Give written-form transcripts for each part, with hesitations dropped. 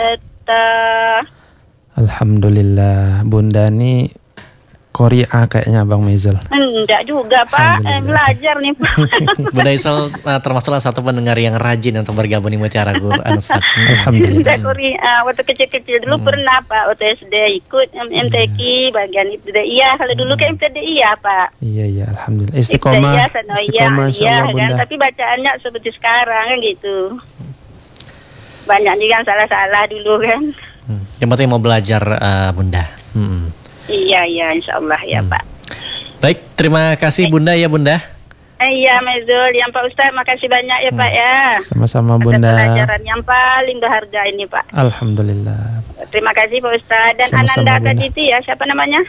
wabarakatuh. Alhamdulillah. Bunda ni Korea kayaknya Bang Maisel. Enggak juga Pak, belajar nih Pak. Bunda Isal termasuk salah satu pendengar yang rajin untuk bergabung di Mutiara Quran Ustaz. Alhamdulillah. Korea waktu kecil-kecil dulu pernah Pak, waktu SD ikut MTQ bagian ibtidaiyah. Kalau dulu kan ibtidaiyah Pak. Iya, alhamdulillah. Istiqomah. Istiqomah Insyaallah kan, Bunda. tapi bacaannya seperti sekarang kan gitu. Banyak juga yang salah-salah dulu kan. Yang penting mau belajar Bunda. Iya, insyaallah ya Pak. Baik, terima kasih Bunda ya Bunda. Iya Maizul, yang Pak Ustaz makasih banyak ya Pak ya. Sama-sama Atas Bunda. pelajaran yang paling berharga ini Pak. Alhamdulillah. Terima kasih Pak Ustaz. Dan Sama-sama, Ananda Bunda. tadi itu ya, siapa namanya?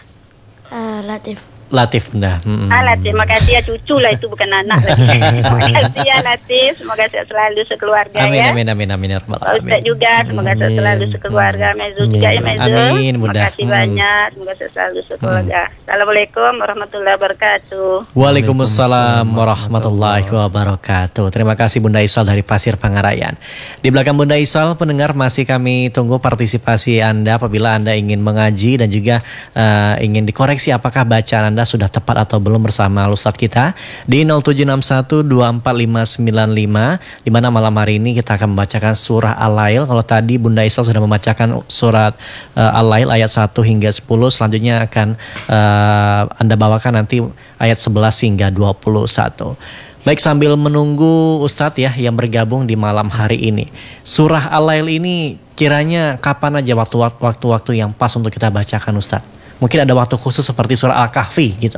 Latif Bunda. Latif, makasih ya, cucu lah itu, bukan anak lagi. Makasih ya Latif, semoga sehat selalu sekeluarga Amin, ya. amin ya Rabbal Pak Ustaz alamin. juga, semoga sehat selalu sekeluarga. Maizul juga ya Maizul. Amin, Bunda. Makasih banyak, semoga sehat selalu sekeluarga. Assalamualaikum warahmatullahi wabarakatuh. Waalaikumsalam warahmatullahi wabarakatuh. Terima kasih Bunda Isal dari Pasir Pangarayan. Di belakang Bunda Isal, pendengar, masih kami tunggu partisipasi Anda apabila Anda ingin mengaji dan juga ingin dikoreksi apakah bacaan Anda sudah tepat atau belum bersama Ustadz kita di 0761245595, di mana malam hari ini kita akan membacakan surah Al-Lail. Kalau tadi Bunda Isal sudah membacakan surat Al-Lail ayat 1 hingga 10, selanjutnya akan Anda bawakan nanti ayat 11 hingga 21. Baik, sambil menunggu Ustadz ya yang bergabung di malam hari ini, surah Al-Lail ini kiranya kapan aja waktu-waktu yang pas untuk kita bacakan Ustadz? Mungkin ada waktu khusus seperti surah Al-Kahfi gitu.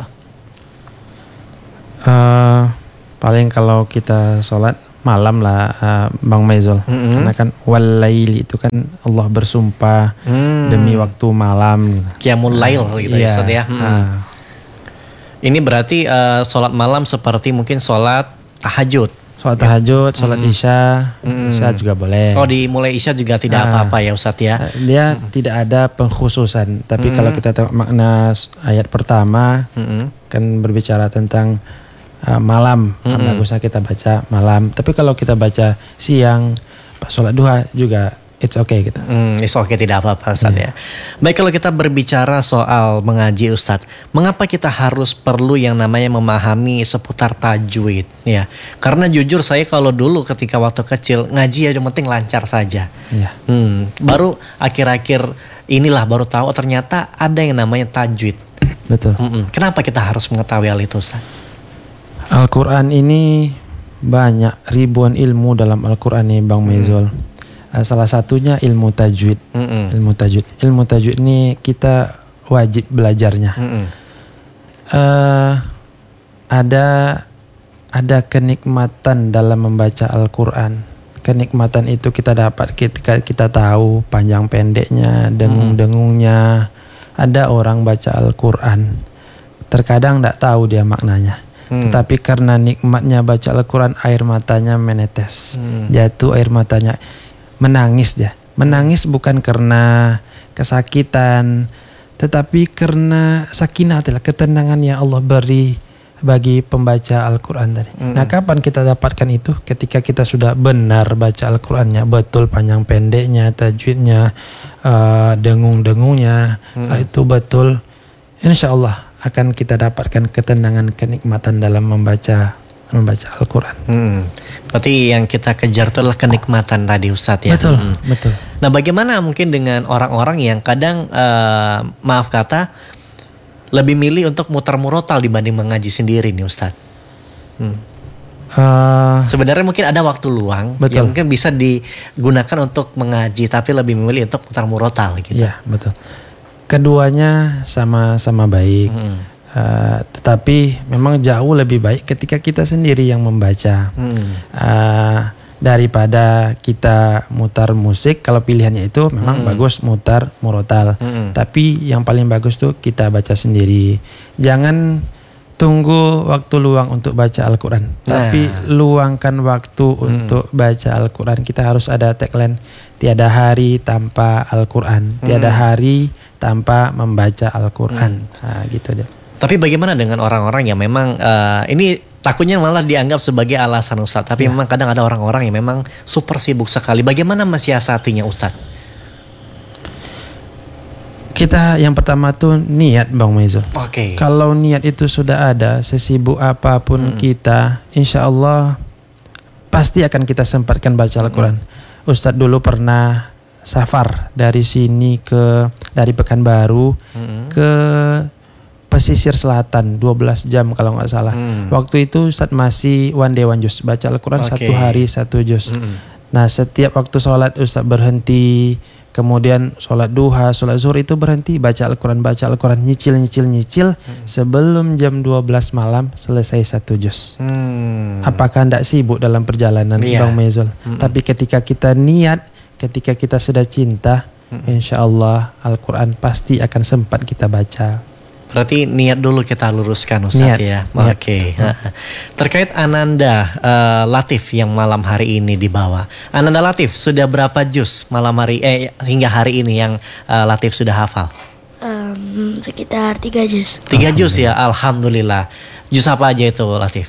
Paling kalau kita sholat malam lah, Bang Maizul. Karena kan wal-laili itu kan Allah bersumpah demi waktu malam. Qiyamul Lail gitu ya Ustadz ya. Ini berarti sholat malam seperti mungkin sholat tahajud. Sholat tahajud, sholat isya, isya juga boleh. Oh, dimulai isya juga tidak apa-apa ya Ustadz ya. Dia tidak ada pengkhususan. Tapi kalau kita tengok makna ayat pertama, kan berbicara tentang malam. Bagusnya kita baca malam. Tapi kalau kita baca siang, pas sholat duha juga it's okay gitu. It's okay, tidak apa-apa Ustadz ya. Baik, kalau kita berbicara soal mengaji Ustadz, mengapa kita harus perlu yang namanya memahami seputar tajwid ya? Karena jujur saya kalau dulu ketika waktu kecil ngaji yang penting lancar saja. Baru akhir-akhir inilah baru tahu ternyata ada yang namanya tajwid. Betul. Kenapa kita harus mengetahui hal itu Ustadz? Al-Quran ini banyak ribuan ilmu dalam Al-Quran ini Bang Maizul. Salah satunya ilmu tajwid. Ilmu tajwid ini kita wajib belajarnya. Ada kenikmatan dalam membaca Al-Quran. Kenikmatan itu kita dapat ketika kita tahu panjang pendeknya, dengung-dengungnya. Ada orang baca Al-Quran, terkadang tidak tahu dia maknanya. Tetapi karena nikmatnya baca Al-Quran, air matanya menetes. Jatuh air matanya. Menangis dia. Menangis bukan karena kesakitan, tetapi karena sakinah, ketenangan yang Allah beri bagi pembaca Al-Quran tadi. Nah, kapan kita dapatkan itu? Ketika kita sudah benar baca Al-Qurannya, betul panjang pendeknya, tajwidnya, dengung-dengungnya, itu betul. Insya Allah akan kita dapatkan ketenangan, kenikmatan dalam membaca Al-Quran. Berarti yang kita kejar itu adalah kenikmatan tadi Ustadz ya. Betul, betul. Nah, bagaimana mungkin dengan orang-orang yang kadang maaf kata lebih milih untuk muter murotal dibanding mengaji sendiri nih Ustadz? Sebenarnya mungkin ada waktu luang yang mungkin bisa digunakan untuk mengaji, tapi lebih memilih untuk muter murotal gitu. Iya, betul. Keduanya sama-sama baik. Tetapi memang jauh lebih baik ketika kita sendiri yang membaca daripada kita mutar musik. Kalau pilihannya itu memang bagus mutar murotal, tapi yang paling bagus tuh kita baca sendiri. Jangan tunggu waktu luang untuk baca Al-Quran, tapi luangkan waktu untuk baca Al-Quran. Kita harus ada tagline, tiada hari tanpa Al-Quran, tiada hari tanpa membaca Al-Quran. Gitu deh. Tapi bagaimana dengan orang-orang yang memang ini takutnya malah dianggap sebagai alasan Ustadz, tapi memang kadang ada orang-orang yang memang super sibuk sekali. Bagaimana mensiasatinya Ustadz? Kita yang pertama tuh niat Bang Maizul. Oke. Kalau niat itu sudah ada, sesibuk apapun kita, insya Allah pasti akan kita sempatkan baca Al-Quran. Ustadz dulu pernah safar dari sini dari Pekanbaru ke pesisir selatan 12 jam kalau nggak salah. Waktu itu Ustadz masih one day one juz, baca Al-Quran 1 hari 1 juz. Nah setiap waktu sholat Ustadz berhenti, kemudian sholat duha, sholat zuhur itu berhenti, baca Al-Quran, nyicil sebelum jam 12 malam selesai 1 juz. Apakah tidak sibuk dalam perjalanan Bang Maizul? Tapi ketika kita niat, ketika kita sudah cinta, insya Allah Al-Quran pasti akan sempat kita baca. Berarti niat dulu kita luruskan Ustadz ya. Oke. Terkait Ananda Latif yang malam hari ini dibawa. Ananda Latif sudah berapa juz malam hari hingga hari ini yang Latif sudah hafal? Sekitar 3 juz. 3 juz ya, alhamdulillah. Juz apa aja itu Latif?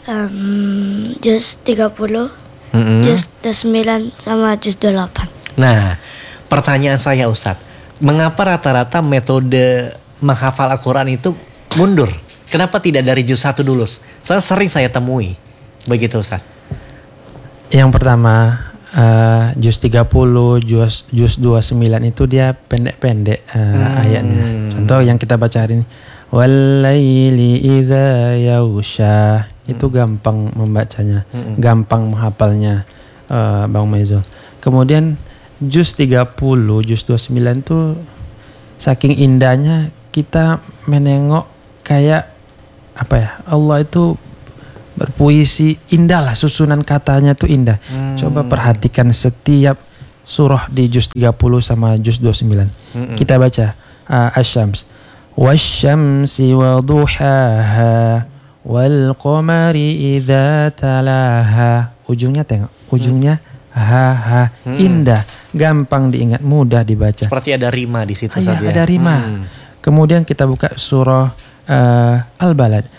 Juz 30, juz 9 sama juz 28. Nah, pertanyaan saya Ustadz, mengapa rata-rata metode menghafal Al-Quran itu mundur? Kenapa tidak dari juz 1 dulu? Sering saya temui begitu Ustaz. Yang pertama juz 30, juz 29 itu dia pendek-pendek ayatnya. Contoh yang kita baca hari ini, walaili idza yaghsha, itu gampang membacanya, gampang menghafalnya Bang Maizul. Kemudian juz 30, juz 29 itu saking indahnya kita menengok kayak apa ya, Allah itu berpuisi, indah lah susunan katanya tuh indah. Coba perhatikan setiap surah di juz 30 sama juz 29. Kita baca Asy-Syams, wasyamsi wa duhaha wal qamari idza talaha. Ujungnya tengok, ujungnya ha. Indah, gampang diingat, mudah dibaca. Seperti ada rima di situ saja. Ada rima. Kemudian kita buka surah Al-Balad.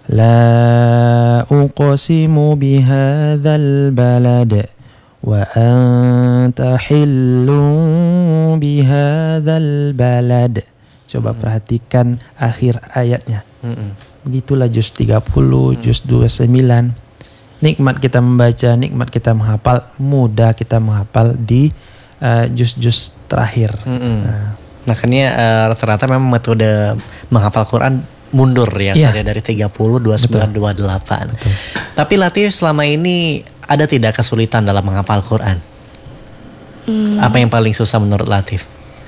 La uqsimu bihadzal balad wa anta hillun bihadzal balad. Coba perhatikan akhir ayatnya. Begitulah juz 30, juz 29. Nikmat kita membaca, nikmat kita menghafal, mudah kita menghafal di juz-juz terakhir. Makanya rata-rata memang metode menghafal Quran mundur ya, dari 30, 29, 28. Tapi Latif selama ini ada tidak kesulitan dalam menghafal Quran? Apa yang paling susah menurut Latif?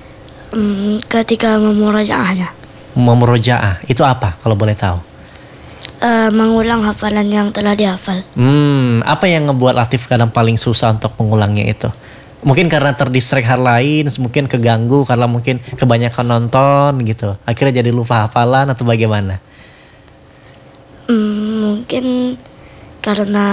Ketika memurojaahnya. Memurojaah, itu apa kalau boleh tahu? Mengulang hafalan yang telah dihafal. Apa yang ngebuat Latif kadang paling susah untuk mengulangnya itu? Mungkin karena terdistract hal lain, mungkin keganggu karena mungkin kebanyakan nonton gitu. Akhirnya jadi lupa hafalan atau bagaimana? Mungkin karena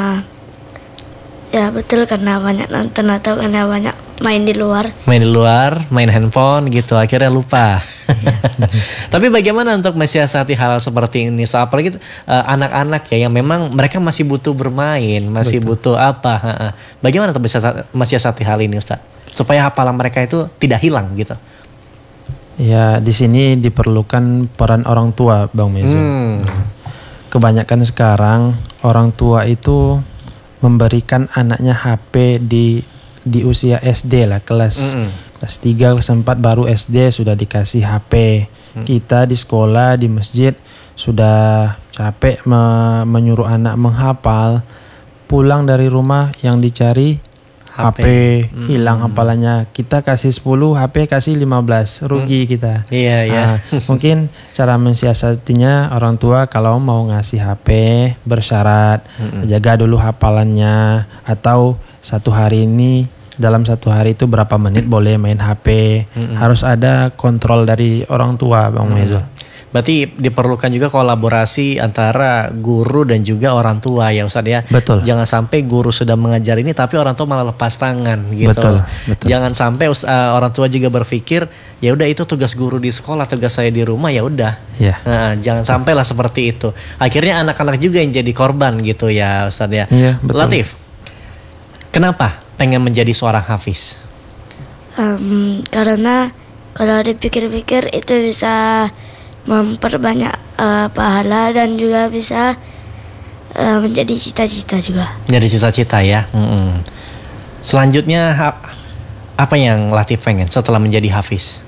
ya betul, karena banyak nonton atau karena banyak main di luar. Main handphone gitu, akhirnya lupa. Tapi bagaimana untuk mensiasati hal seperti ini? So, apalagi anak-anak ya yang memang mereka masih butuh bermain, masih butuh apa? Bagaimana untuk mensiasati hal ini Ustaz? Supaya hafalan mereka itu tidak hilang gitu. Ya, di sini diperlukan peran orang tua Bang Mezu. Kebanyakan sekarang orang tua itu memberikan anaknya HP di usia SD lah, kelas 3, kelas 4 baru SD sudah dikasih HP. Kita di sekolah, di masjid sudah capek menyuruh anak menghafal, pulang dari rumah yang dicari HP. Hilang hafalannya. Kita kasih 10, HP kasih 15, rugi kita. Iya. Mungkin cara mensiasatinya orang tua kalau mau ngasih HP bersyarat jaga dulu hafalannya, atau dalam satu hari itu berapa menit boleh main HP. Harus ada kontrol dari orang tua Bang Mezo. Berarti diperlukan juga kolaborasi antara guru dan juga orang tua ya Ustadz ya. Betul. Jangan sampai guru sudah mengajar ini tapi orang tua malah lepas tangan gitu. Betul. Jangan sampai orang tua juga berpikir ya udah itu tugas guru di sekolah, tugas saya di rumah ya udah. Nah, jangan sampailah seperti itu. Akhirnya anak-anak juga yang jadi korban gitu ya Ustadz ya. Betul. Latif, kenapa pengen menjadi seorang hafiz? Karena Kalau dipikir-pikir itu bisa memperbanyak pahala dan juga bisa menjadi cita-cita juga. Jadi cita-cita ya. Selanjutnya apa yang Latif pengen setelah menjadi hafiz?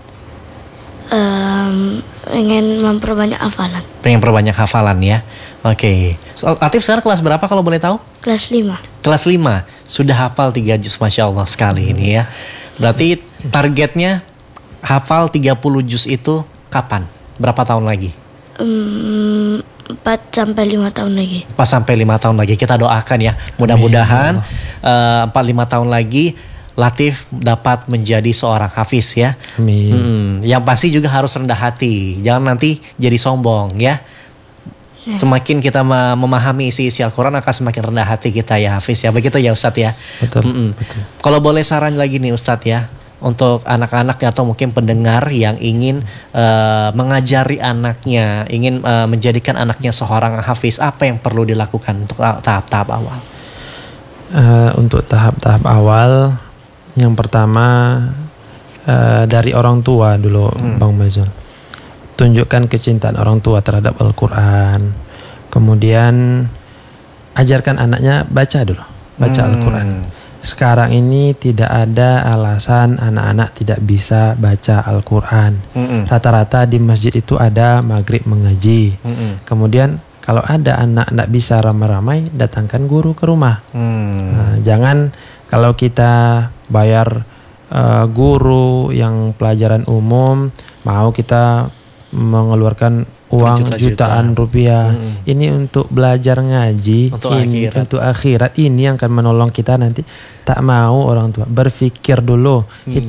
Pengen memperbanyak hafalan. Pengen perbanyak hafalan ya. Oke. Latif sekarang kelas berapa kalau boleh tahu? Kelas 5. Kelas 5. Sudah hafal 3 juz, Masya Allah sekali ini ya. Berarti targetnya hafal 30 juz itu kapan? Berapa tahun lagi? 4-5 tahun lagi. 4-5 tahun lagi. Kita doakan ya. Mudah-mudahan 4-5 tahun lagi Latif dapat menjadi seorang hafiz ya. Amin. Yang pasti juga harus rendah hati. Jangan nanti jadi sombong ya. Semakin kita memahami isi Al-Quran akan semakin rendah hati kita ya hafiz ya. Begitu ya Ustadz ya. Betul. Kalau boleh saran lagi nih Ustadz ya. Untuk anak-anak atau mungkin pendengar yang ingin mengajari anaknya. Ingin menjadikan anaknya seorang hafiz. Apa yang perlu dilakukan untuk tahap-tahap awal? Untuk tahap-tahap awal, yang pertama dari orang tua dulu, Bang Mazul. Tunjukkan kecintaan orang tua terhadap Al-Quran. Kemudian ajarkan anaknya baca dulu, baca Al-Quran. Sekarang ini tidak ada alasan anak-anak tidak bisa baca Al-Quran. Rata-rata di masjid itu ada maghrib mengaji. Kemudian kalau ada anak tidak bisa ramai-ramai, datangkan guru ke rumah. Nah, jangan kalau kita bayar guru yang pelajaran umum, mau kita mengeluarkan uang jutaan rupiah. Ini untuk belajar ngaji, untuk akhirat. Ini yang akan menolong kita nanti. Tak mau orang tua berpikir dulu.